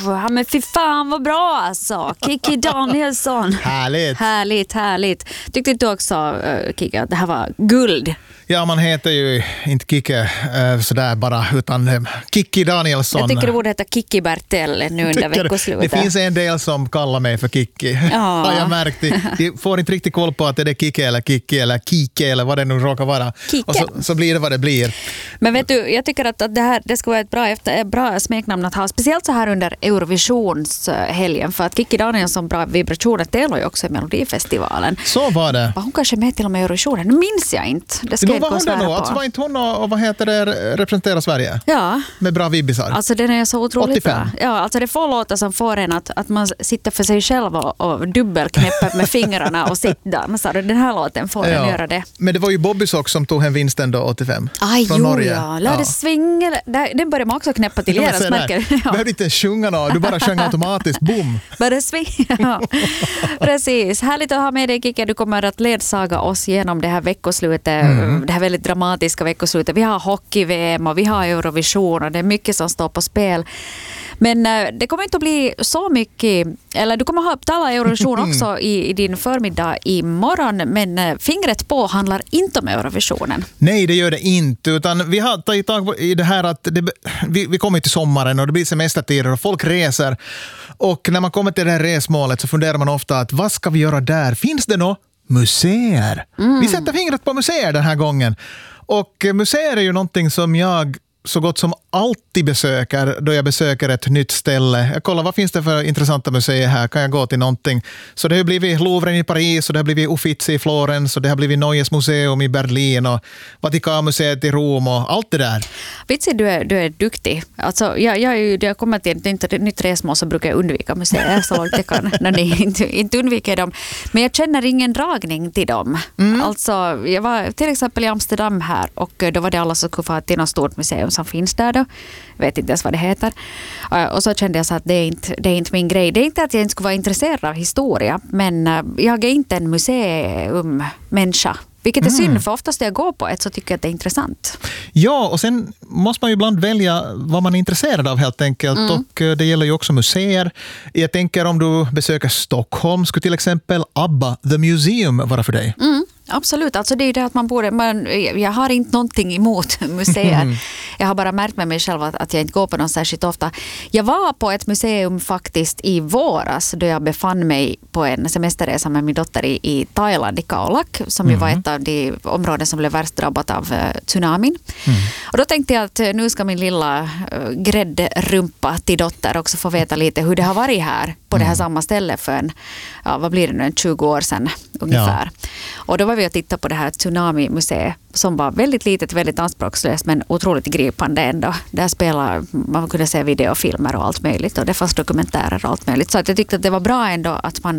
men fy fan vad bra alltså. Kikki Danielsson. Härligt. Tyckte du också, Kikki, att det här var guld? Ja, man heter ju inte Kikki sådär bara, utan Kikki Danielsson. Jag tycker det borde heta Kikki Bertell nu under veckoslutet. Det finns en del som kallar mig för Kikki. Har jag märkt. De får inte riktigt koll på att det är Kikki eller Kikki eller vad det nu råkar vara. Kikki. Och så blir det vad det blir. Men vet du, jag tycker att det ska vara ett bra smeknamn att ha. Speciellt så här under Eurovisionshelgen. För att Kikki Danielsson bra vibrationer delar ju också i Melodifestivalen. Så var det. Var hon kanske med till och med Eurovisionen? Nu minns jag inte. Det ska var hon det nog. Alltså var inte hon och vad heter det, representerar Sverige? Ja. Med bra vibbisar. Alltså den är så otroligt 85. bra. Ja, alltså det får låta som får en att man sitter för sig själv och dubbelknäpper med fingrarna och sittdansar. Den här låten får en göra det. Men det var ju Bobby Sock som tog hem vinsten då 85. Från Norge. Ja. Lärde swing. Den började man också knäppa till deras märker. Du behövde inte sjunga något. Du bara sjöng automatiskt. Boom! Började swing. Ja. Precis. Härligt att ha med dig, Kikki. Du kommer att ledsaga oss genom det här veckoslutet. Det här väldigt dramatiska veckoslutet. Vi har hockey-VM och vi har Eurovision och det är mycket som står på spel. Men det kommer inte att bli så mycket, eller du kommer att ha upptala Eurovision också i din förmiddag imorgon, men fingret på handlar inte om Eurovisionen. Nej, det gör det inte, utan vi har tagit tag i det här att vi kommer till sommaren och det blir semestertider och folk reser. Och när man kommer till det här resmålet så funderar man ofta att vad ska vi göra där? Finns det något? Museer. Vi sätter fingret på museer den här gången. Och museer är ju någonting som jag så gott som alltid besöker då jag besöker ett nytt ställe. Jag kollar vad finns det för intressanta museer här. Kan jag gå till någonting? Så det har blivit Louvren i Paris och det har blivit Uffizi i Florens och det har blivit Neues museum i Berlin och Vatikanmuseet i Rom och allt det där. Vitsi, du är duktig. Alltså, jag kommer till ett nytt resmål så brukar jag undvika museer så långt jag kan. Inte undviker dem. Men jag känner ingen dragning till dem. Alltså, jag var till exempel i Amsterdam här och då var det alla som skulle få till något stort museum som finns där då. Jag vet inte ens vad det heter. Och så kände jag så att det är inte min grej. Det är inte att jag inte skulle vara intresserad av historia, men jag är inte en museummänniska. Vilket är synd, för oftast när jag går på ett så tycker jag att det är intressant. Ja, och sen måste man ju ibland välja vad man är intresserad av helt enkelt. Och det gäller ju också museer. Jag tänker om du besöker Stockholm, skulle till exempel ABBA The Museum vara för dig? Absolut, alltså det är det att jag har inte någonting emot museer. Jag har bara märkt med mig själv att jag inte går på någon särskilt ofta. Jag var på ett museum faktiskt i våras då jag befann mig på en semesterresa med min dotter i Thailand, i Khao Lak, som ju var ett av de områden som blev värst drabbat av tsunamin. Och då tänkte jag att nu ska min lilla gräddrumpa till dotter också få veta lite hur det har varit här på det här samma ställe för vad blir det nu, 20 år sedan ungefär. Ja. Och då var vi och tittade på det här Tsunami-museet som var väldigt litet, väldigt anspråkslöst men otroligt gripande ändå. Där man kunde se videofilmer och allt möjligt och det fanns dokumentärer och allt möjligt. Så att jag tyckte att det var bra ändå att man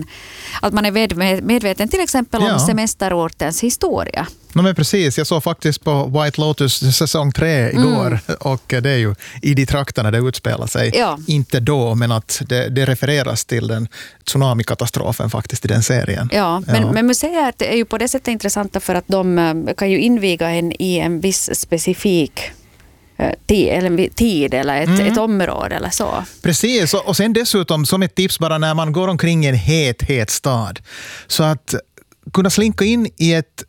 är medveten till exempel om semesterortens historia. Men precis, jag såg faktiskt på White Lotus säsong 3 igår och det är ju i de trakterna det utspelar sig. Ja. Inte då, men att det refereras till den tsunamikatastrofen faktiskt i den serien. Ja, men museer är ju på det sättet intressanta för att de kan ju inviga en i en viss specifik tid eller ett område eller så. Precis, och sen dessutom som ett tips bara när man går omkring i en het stad så att kunna slinka in i ett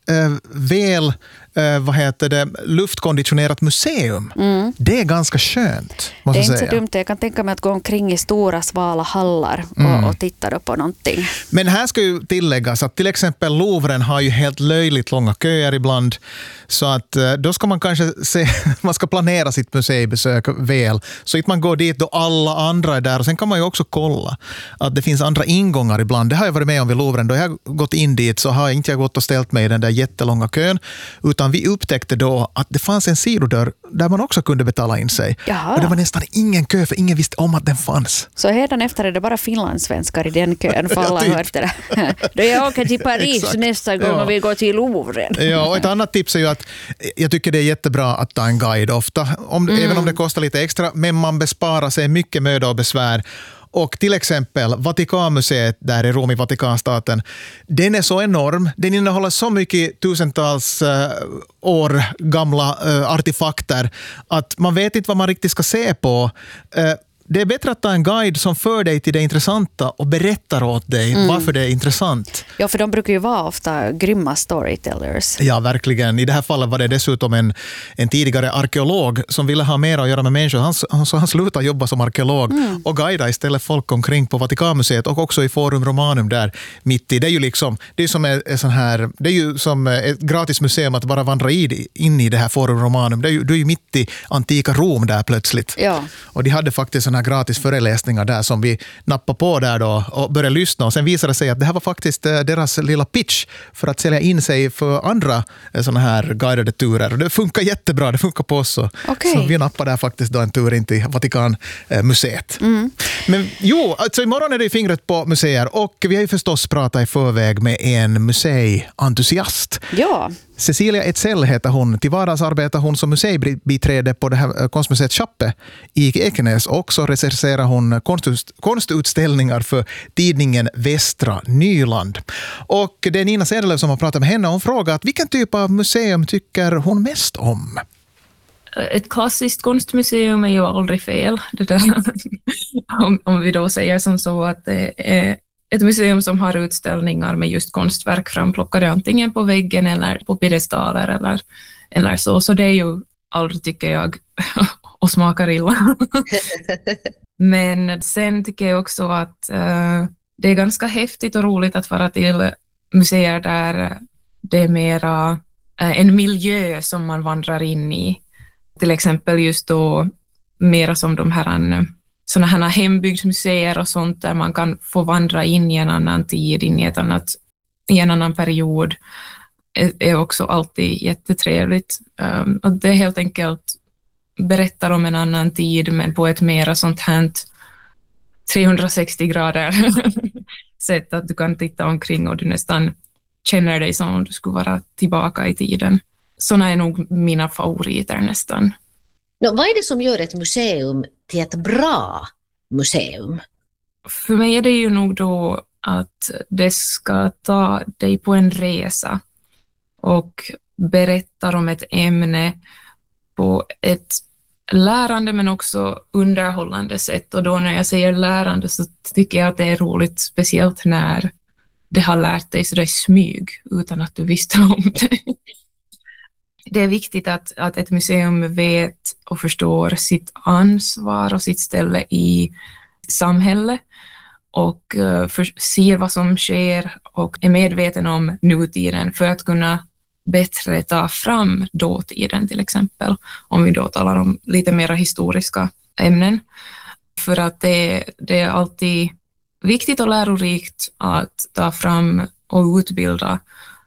luftkonditionerat museum. Det är ganska skönt, måste jag säga. Det är inte så dumt. Jag kan tänka mig att gå omkring i stora svala hallar och titta då på någonting. Men här ska ju tilläggas att till exempel Louvren har ju helt löjligt långa köer ibland. Så att då ska man kanske man ska planera sitt museibesök väl. Så att man går dit då alla andra är där. Och sen kan man ju också kolla att det finns andra ingångar ibland. Det har jag varit med om vid Louvren. Då jag har gått in dit så har inte jag gått och ställt mig i den där jättelånga kön. Utan vi upptäckte då att det fanns en sidodörr där man också kunde betala in sig. Jaha. Och det var nästan ingen kö för ingen visste om att den fanns. Så redan efter är det bara finlandssvenskar i den kön för alla har hört det. Då jag åker till Paris nästa gång och vi går till Louvren. Ja, och ett annat tips är ju att jag tycker det är jättebra att ta en guide ofta. Även om det kostar lite extra, men man besparar sig mycket möda och besvär. Och till exempel Vatikanmuseet där i Rom i Vatikanstaten, den är så enorm. Den innehåller så mycket tusentals år gamla artefakter att man vet inte vad man riktigt ska se på. det är bättre att ta en guide som för dig till det intressanta och berättar åt dig varför det är intressant. Ja, för de brukar ju vara ofta grymma storytellers. Ja, verkligen. I det här fallet var det dessutom en tidigare arkeolog som ville ha mer att göra med människor. Så han slutade jobba som arkeolog och guida istället folk omkring på Vatikanmuseet och också i Forum Romanum där mitt i. Det är ju liksom, det är som en sån här, det är ju som ett gratis museum att bara vandra in i det här Forum Romanum. Du är ju mitt i antika Rom där plötsligt. Ja. Och de hade faktiskt såna här gratis föreläsningar där som vi nappade på där då och började lyssna. Och sen visade det sig att det här var faktiskt deras lilla pitch för att sälja in sig för andra såna här guidade turer. Och det funkar jättebra, det funkar på oss. Okay. Så vi nappade där faktiskt då en tur in till Vatikanmuseet. Men jo, alltså imorgon är det fingret på museer och vi har ju förstås pratat i förväg med en museientusiast. Ja. Cecilia Etzell heter hon. Till vardags arbetar hon som museibiträde på det här konstmuseet Chappe i Ekenäs och så recenserar hon konstutställningar för tidningen Västra Nyland. Och det är Nina Cederlöf som har pratat med henne och hon frågar att vilken typ av museum tycker hon mest om? Ett klassiskt konstmuseum är ju aldrig fel. Det där. Om vi då säger som så att det är ett museum som har utställningar med just konstverk framplockade antingen på väggen eller på piedestaler eller så. Så det är ju aldrig, tycker jag, och smakar illa. Men sen tycker jag också att det är ganska häftigt och roligt att vara till museer där det är mera en miljö som man vandrar in i. Till exempel just då mera som de här såna här hembygdsmuseer och sånt där man kan få vandra in i en annan tid, in i en annan period är också alltid jättetrevligt. Och det helt enkelt berättar om en annan tid men på ett mera sånt här 360 grader sätt att du kan titta omkring och du nästan känner dig som om du skulle vara tillbaka i tiden. Såna är nog mina favoriter nästan. Vad är det som gör ett museum till ett bra museum? För mig är det ju nog då att det ska ta dig på en resa och berättar om ett ämne på ett lärande men också underhållande sätt. Och då när jag säger lärande så tycker jag att det är roligt, speciellt när det har lärt dig så det är smyg utan att du visste om det. Det är viktigt att ett museum vet och förstår sitt ansvar och sitt ställe i samhället och ser vad som sker och är medveten om nutiden för att kunna bättre ta fram dåtiden till exempel, om vi då talar om lite mer historiska ämnen. För att det är alltid viktigt och lärorikt att ta fram och utbilda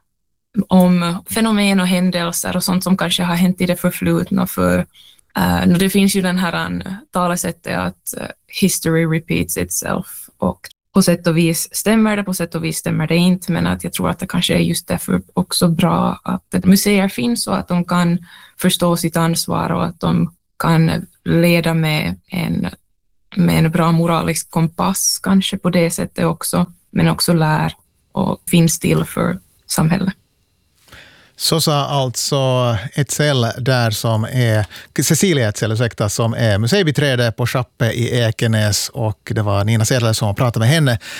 om fenomen och händelser och sånt som kanske har hänt i det förflutna. För det finns ju den här talesättet att history repeats itself, och på sätt och vis stämmer det, på sätt och vis stämmer det inte, men att jag tror att det kanske är just därför också bra att museer finns och att de kan förstå sitt ansvar och att de kan leda med en bra moralisk kompass kanske på det sättet också, men också lär och finns till för samhället. Så sa alltså Etzell där som är Cecilia Etzell, som är museibiträde på Chappe i Ekenäs, och det var Nina Cederlöf som pratade med henne.